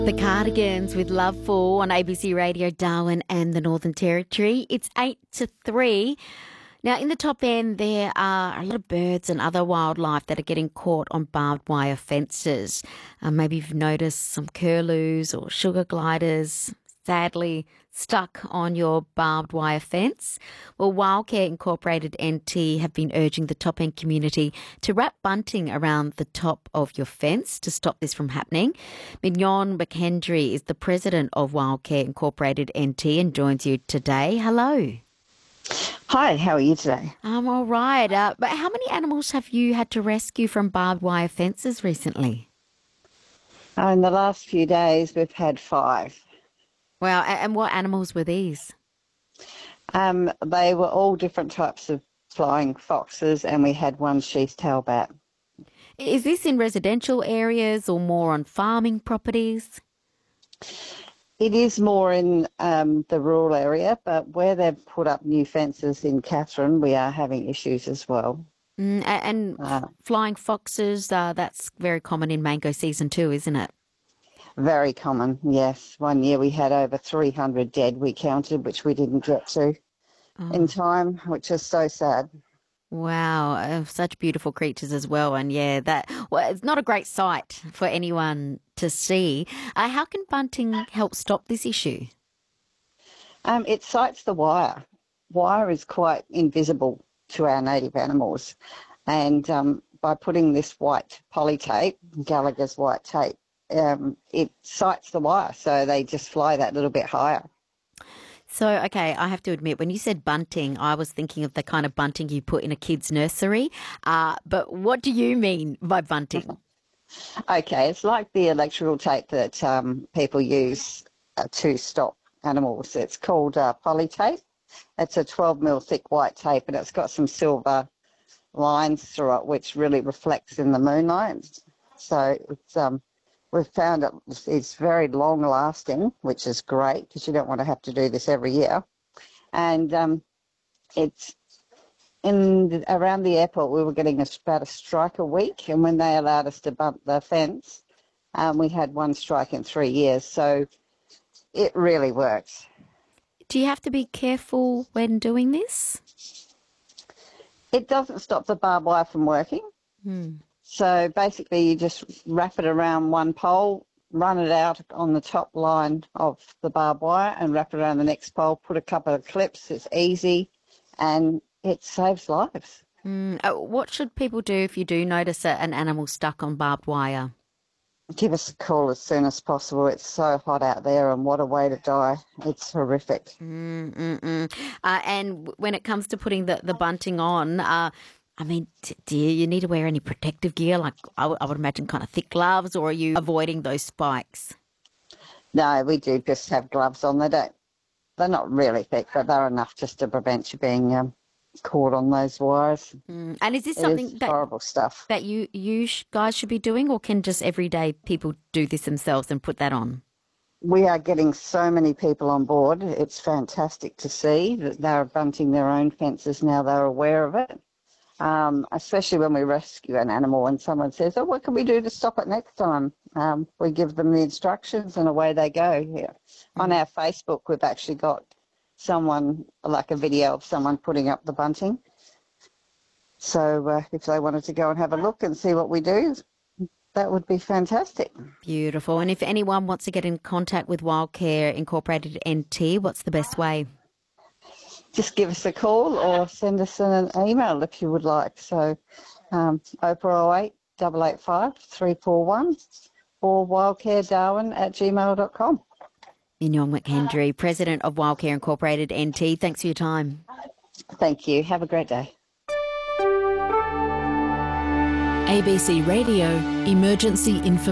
The Cardigans with Love For on ABC Radio Darwin and the Northern Territory. It's 8 to 3. Now, in the top end, there are a lot of birds and other wildlife that are getting caught on barbed wire fences. Maybe you've noticed some curlews or sugar gliders sadly stuck on your barbed wire fence. Well, Wildcare Incorporated NT have been urging the top end community to wrap bunting around the top of your fence to stop this from happening. Mignon McHenry is the president of Wildcare Incorporated NT and joins you today. Hello. Hi, how are you today? I'm all right. But how many animals have you had to rescue from barbed wire fences recently? In the last few days, we've had 5. Wow. And what animals were these? They were all different types of flying foxes, and we had one sheath-tail bat. Is this in residential areas or more on farming properties? It is more in the rural area, but where they've put up new fences in Katherine, we are having issues as well. And flying foxes, that's very common in mango season too, isn't it? Very common, yes. One year we had over 300 dead, we counted, which we didn't get to in time, which is so sad. Wow, such beautiful creatures as well. And it's not a great sight for anyone to see. How can bunting help stop this issue? It sights the wire. Wire is quite invisible to our native animals. And by putting this white poly tape, Gallagher's white tape, it sights the wire, so they just fly that little bit higher. So, okay, I have to admit, when you said bunting, I was thinking of the kind of bunting you put in a kid's nursery. But what do you mean by bunting? Okay, it's like the electrical tape that people use to stop animals. It's called poly tape. It's a 12 mil thick white tape, and it's got some silver lines through it, which really reflects in the moonlight. So it's we've found it's very long lasting, which is great because you don't want to have to do this every year. And it's around the airport, we were getting about a strike a week, and when they allowed us to bump the fence, we had 1 strike in 3 years. So it really works. Do you have to be careful when doing this? It doesn't stop the barbed wire from working. So basically you just wrap it around one pole, run it out on the top line of the barbed wire and wrap it around the next pole, put a couple of clips. It's easy and it saves lives. What should people do if you do notice an animal stuck on barbed wire? Give us a call as soon as possible. It's so hot out there and what a way to die. It's horrific. And when it comes to putting the bunting on, do you need to wear any protective gear? Like I would imagine kind of thick gloves, or are you avoiding those spikes? No, we do just have gloves on. They're not really thick, but they're enough just to prevent you being caught on those wires. And is this something horrible stuff that you guys should be doing, or can just everyday people do this themselves and put that on? We are getting so many people on board. It's fantastic to see that they're bunting their own fences now. They're aware of it. Especially when we rescue an animal and someone says, oh, what can we do to stop it next time? We give them the instructions and away they go. Yeah. On our Facebook, we've actually got someone, like a video of someone putting up the bunting. So if they wanted to go and have a look and see what we do, that would be fantastic. Beautiful. And if anyone wants to get in contact with Wildcare Incorporated NT, what's the best way? Just give us a call or send us an email if you would like. So 0408 885 341 or wildcaredarwin@gmail.com. Mignon McHenry, President of Wildcare Incorporated NT. Thanks for your time. Thank you. Have a great day. ABC Radio Emergency Information.